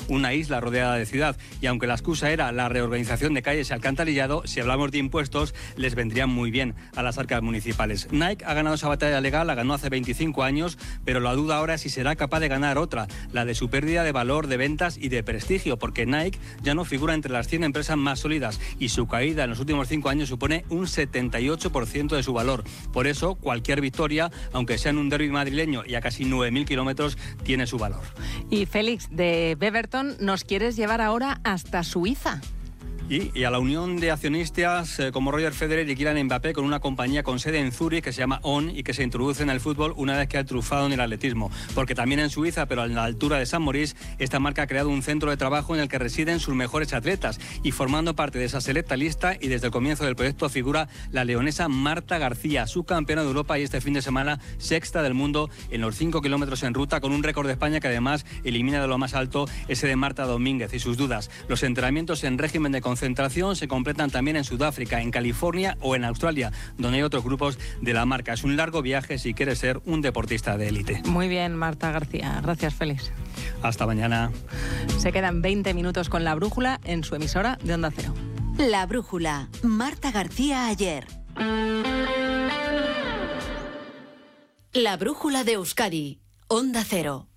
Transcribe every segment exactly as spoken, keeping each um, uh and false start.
una isla rodeada de ciudad. Y aunque la excusa era la reorganización de calles y alcantarillado, si hablamos de impuestos, les vendrían muy bien a las arcas municipales. Nike ha ganado esa batalla legal, la ganó hace veinticinco años, pero la duda ahora es si será capaz de ganar otra, la de su pérdida de valor, de ventas y de prestigio, porque Nike ya no figura entre las cien empresas más sólidas y su caída en los últimos cinco años supone un setenta y ocho por ciento de su valor. Por eso, cualquier victoria, aunque sea en un derbi madrileño y a casi nueve mil kilómetros, tiene su valor. Y Félix, de Beverton nos quieres llevar ahora hasta Suiza. Y, y a la unión de accionistas eh, como Roger Federer y Kylian Mbappé, con una compañía con sede en Zúrich que se llama On y que se introduce en el fútbol una vez que ha triunfado en el atletismo. Porque también en Suiza, pero a la altura de San Maurice, esta marca ha creado un centro de trabajo en el que residen sus mejores atletas. Y formando parte de esa selecta lista, y desde el comienzo del proyecto, figura la leonesa Marta García, subcampeona de Europa y este fin de semana sexta del mundo en los cinco kilómetros en ruta, con un récord de España que además elimina de lo más alto ese de Marta Domínguez y sus dudas. Los entrenamientos en régimen de concentración se completan también en Sudáfrica, en California o en Australia, donde hay otros grupos de la marca. Es un largo viaje si quieres ser un deportista de élite. Muy bien, Marta García. Gracias, Félix. Hasta mañana. Se quedan veinte minutos con La Brújula en su emisora de Onda Cero. La Brújula. Marta García ayer. La Brújula de Euskadi. Onda Cero.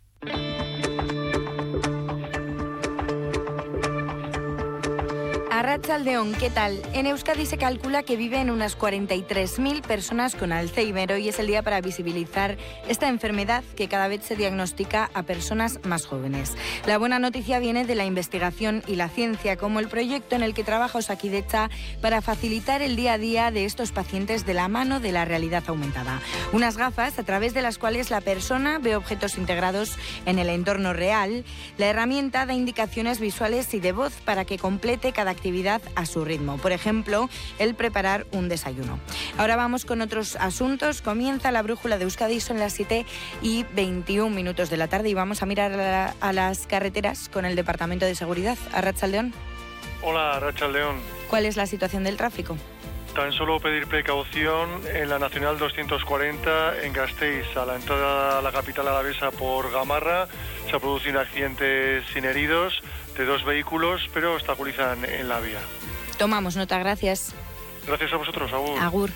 Arratsaldeon, ¿qué tal? En Euskadi se calcula que viven unas cuarenta y tres mil personas con Alzheimer. Hoy es el día para visibilizar esta enfermedad que cada vez se diagnostica a personas más jóvenes. La buena noticia viene de la investigación y la ciencia, como el proyecto en el que trabaja Osakidetza para facilitar el día a día de estos pacientes de la mano de la realidad aumentada. Unas gafas a través de las cuales la persona ve objetos integrados en el entorno real. La herramienta da indicaciones visuales y de voz para que complete cada actividad a su ritmo. Por ejemplo, el preparar un desayuno. Ahora vamos con otros asuntos. Comienza La Brújula de Euskadi, son las siete y veintiún minutos de la tarde y vamos a mirar a, la, a las carreteras con el Departamento de Seguridad. Arratsaldeon. Hola, Arratsaldeon. ¿Cuál es la situación del tráfico? Tan solo pedir precaución en la Nacional doscientos cuarenta en Gasteiz, a la entrada a la capital alavesa por Gamarra. Se ha producido un accidente sin heridos de dos vehículos, pero obstaculizan en la vía. Tomamos nota, gracias. Gracias a vosotros, agur. Agur.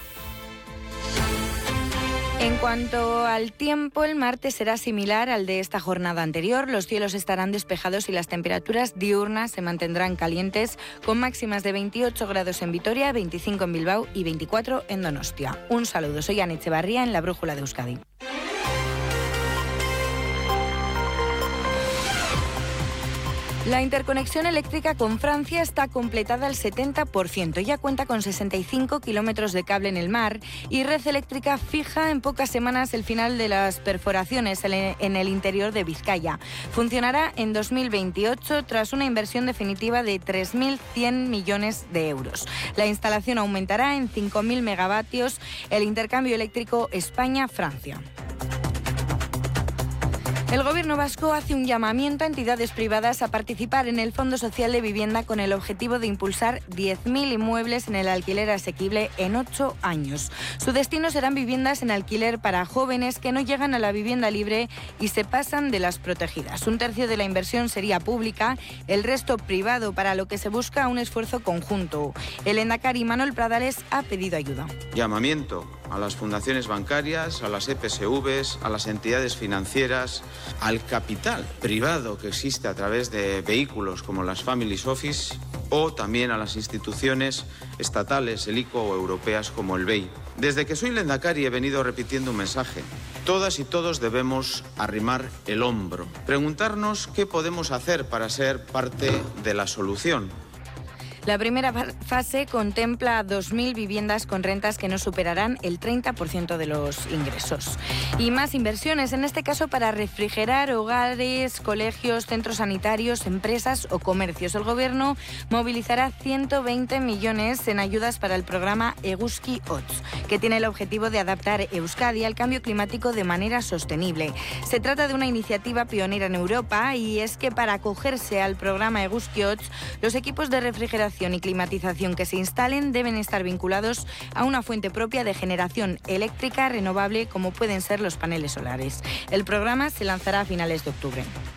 En cuanto al tiempo, el martes será similar al de esta jornada anterior. Los cielos estarán despejados y las temperaturas diurnas se mantendrán calientes, con máximas de veintiocho grados en Vitoria, veinticinco en Bilbao y veinticuatro en Donostia. Un saludo, soy Ana Echevarría en La Brújula de Euskadi. La interconexión eléctrica con Francia está completada al setenta por ciento. Ya cuenta con sesenta y cinco kilómetros de cable en el mar y Red Eléctrica fija en pocas semanas el final de las perforaciones en el interior de Vizcaya. Funcionará en dos mil veintiocho tras una inversión definitiva de tres mil cien millones de euros. La instalación aumentará en cinco mil megavatios el intercambio eléctrico España-Francia. El Gobierno vasco hace un llamamiento a entidades privadas a participar en el Fondo Social de Vivienda con el objetivo de impulsar diez mil inmuebles en el alquiler asequible en ocho años. Su destino serán viviendas en alquiler para jóvenes que no llegan a la vivienda libre y se pasan de las protegidas. Un tercio de la inversión sería pública, el resto privado, para lo que se busca un esfuerzo conjunto. El lehendakari Manuel Pradales ha pedido ayuda. Llamamiento a las fundaciones bancarias, a las E P S Vs, a las entidades financieras, al capital privado que existe a través de vehículos como las Family Office o también a las instituciones estatales, el I C O o europeas como el B E I. Desde que soy lehendakari he venido repitiendo un mensaje. Todas y todos debemos arrimar el hombro, preguntarnos qué podemos hacer para ser parte de la solución. La primera fase contempla dos mil viviendas con rentas que no superarán el treinta por ciento de los ingresos. Y más inversiones, en este caso para refrigerar hogares, colegios, centros sanitarios, empresas o comercios. El Gobierno movilizará ciento veinte millones en ayudas para el programa Eguzki Hots, que tiene el objetivo de adaptar Euskadi al cambio climático de manera sostenible. Se trata de una iniciativa pionera en Europa y es que para acogerse al programa Eguzki Hots, los equipos de refrigeración y climatización que se instalen deben estar vinculados a una fuente propia de generación eléctrica renovable como pueden ser los paneles solares. El programa se lanzará a finales de octubre.